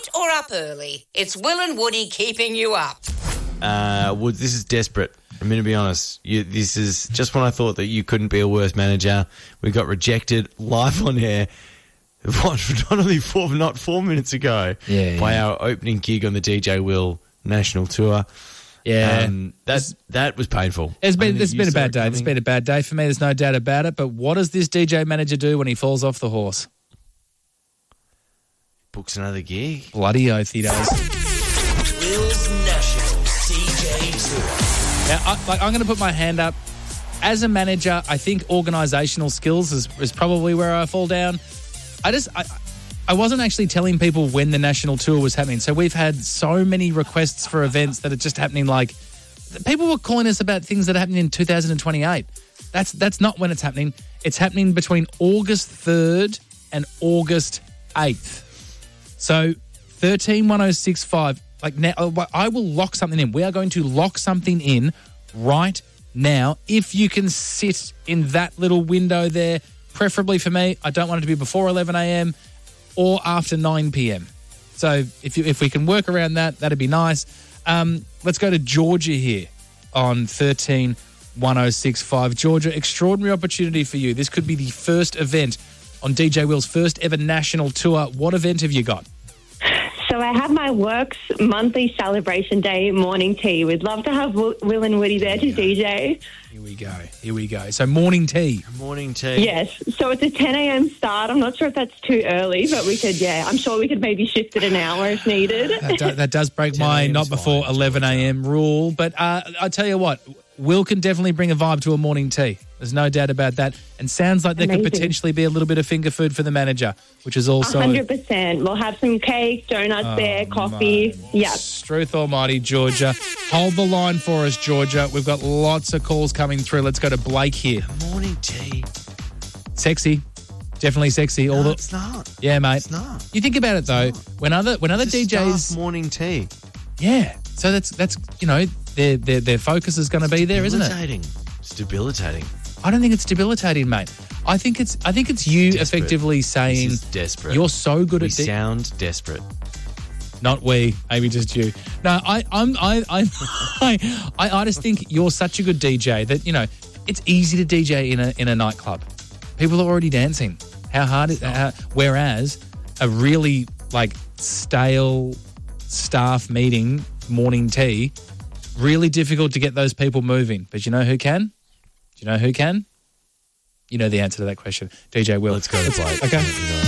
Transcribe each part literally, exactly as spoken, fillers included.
late or up early, it's Will and Woody keeping you up. Uh, Woods, this is desperate. I'm going to be honest. You, this is just when I thought that you couldn't be a worse manager. We got rejected live on air. What, not only four, not four minutes ago, Yeah, by yeah. our opening gig on the D J Will National Tour. Yeah. Um, that that was painful. It's I been, think it's you been a saw bad it day. It's coming. been a bad day for me. There's no doubt about it. But what does this D J manager do when he falls off the horse? Books another gig. Bloody oath he does. Will's National D J Tour. Now, I, like, I'm going to put my hand up. As a manager, I think organisational skills is, is probably where I fall down. I just... I, I wasn't actually telling people when the national tour was happening. So we've had so many requests for events that are just happening. Like, people were calling us about things that are happening in two thousand twenty-eight. That's that's not when it's happening. It's happening between August third and August eighth. So thirteen one oh six five. Like, now, I will lock something in. We are going to lock something in right now. If you can sit in that little window there, preferably for me, I don't want it to be before eleven a.m. or after nine p.m. So if you, if we can work around that, that'd be nice. Um, let's go to Georgia here on thirteen one oh six five. Georgia, extraordinary opportunity for you. This could be the first event on D J Will's first ever national tour. What event have you got? So I have my work's monthly celebration day morning tea. We'd love to have Will Will and Woody there to D J. Here we go. Here we go. So morning tea. Morning tea. Yes. So it's a ten a.m. start. I'm not sure if that's too early, but we could, yeah, I'm sure we could maybe shift it an hour if needed. That, do, that does break my not before eleven a.m. rule. But uh, I tell you what, Will can definitely bring a vibe to a morning tea. There's no doubt about that. And sounds like there Amazing. could potentially be a little bit of finger food for the manager, which is also... one hundred percent. We'll have some cake, donuts Oh, there, coffee. Yeah. Struth almighty, Georgia. Hold the line for us, Georgia. We've got lots of calls coming through. Let's go to Blake here. Morning tea. Sexy. Definitely sexy. All No, the, it's not. Yeah, mate. It's not. You think about it, though. When other when other It's a D Js... staff morning tea. Yeah. So that's, that's you know, their, their, their focus is going to be there, isn't it? Debilitating. It's debilitating. I don't think it's debilitating, mate. I think it's I think it's you Desperate. effectively saying This is desperate. you're so good we at... de- sound desperate. Not we, maybe just you. No, I, I'm, I, I, I, I just think you're such a good D J that, you know, it's easy to D J in a in a nightclub. People are already dancing. How hard is how, whereas a really like stale staff meeting, morning tea, really difficult to get those people moving. But you know who can? Do you know who can? You know the answer to that question. D J Will. Let's go to Blake. Okay.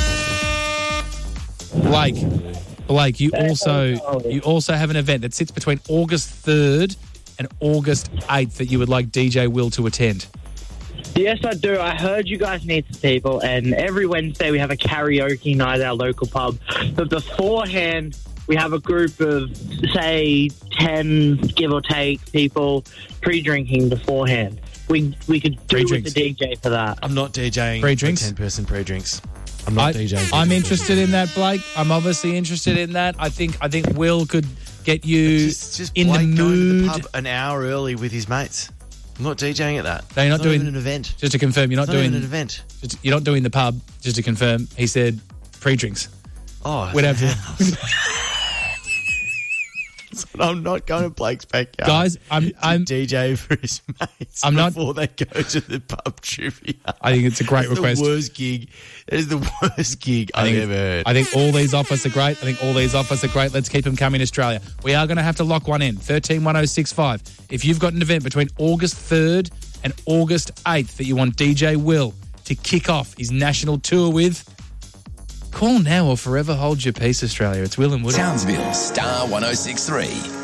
Blake. Blake, you also you also have an event that sits between August third and August eighth that you would like D J Will to attend. Yes, I do. I heard you guys need some people, and every Wednesday we have a karaoke night at our local pub. But beforehand, we have a group of, say, ten, give or take, people pre-drinking beforehand. We we could do with Pre-drinks. the D J for that. I'm not DJing Pre-drinks? for ten-person pre-drinks. I'm not I, DJing. for I'm 10 interested in that, Blake. I'm obviously interested in that. I think I think Will could get you Just, just in the Blake going to mood. the pub an hour early with his mates. I'm not DJing at that. No, you're not It's doing- even an event. Just to confirm, you're not It's not doing even an event. just- you're not doing the pub. Just to confirm, he said pre-drinks. Oh, We'd have to- I'm not going to Blake's backyard. Guys, I'm to I'm D J for his mates. I'm not- before they go to the pub trivia. I think it's a great That's request. The worst gig. That is the worst gig I I've think, ever heard. I think all these offers are great. I think all these offers are great. Let's keep them coming, Australia. We are going to have to lock one in. thirteen one oh six five. If you've got an event between August third and August eighth that you want D J Will to kick off his national tour with, call now or forever hold your peace, Australia. It's Will and Woody. Townsville Star one oh six three.